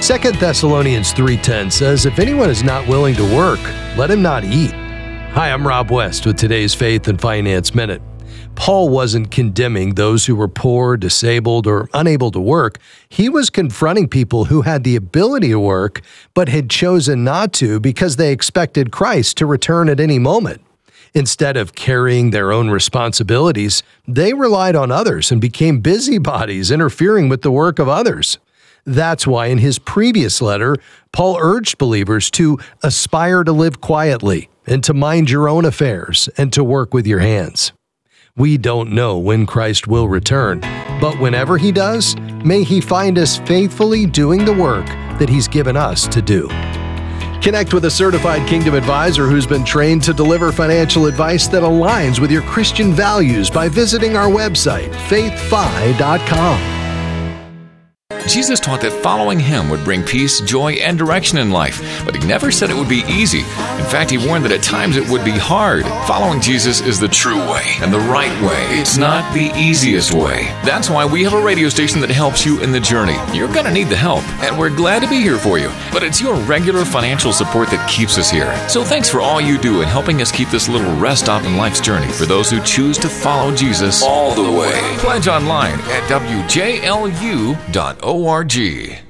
2 Thessalonians 3:10 says, "If anyone is not willing to work, let him not eat." Hi, I'm Rob West with today's Faith and Finance Minute. Paul wasn't condemning those who were poor, disabled, or unable to work. He was confronting people who had the ability to work but had chosen not to because they expected Christ to return at any moment. Instead of carrying their own responsibilities, they relied on others and became busybodies, interfering with the work of others. That's why in his previous letter, Paul urged believers to aspire to live quietly and to mind your own affairs and to work with your hands. We don't know when Christ will return, but whenever he does, may he find us faithfully doing the work that he's given us to do. Connect with a certified Kingdom advisor who's been trained to deliver financial advice that aligns with your Christian values by visiting our website, faithfi.com. Jesus taught that following him would bring peace, joy, and direction in life, but he never said it would be easy. In fact, he warned that at times it would be hard. Following Jesus is the true way and the right way. It's not the easiest way. That's why we have a radio station that helps you in the journey. You're going to need the help, and we're glad to be here for you. But it's your regular financial support that keeps us here. So thanks for all you do in helping us keep this little rest stop in life's journey for those who choose to follow Jesus all the way. Pledge online at wjlu.org.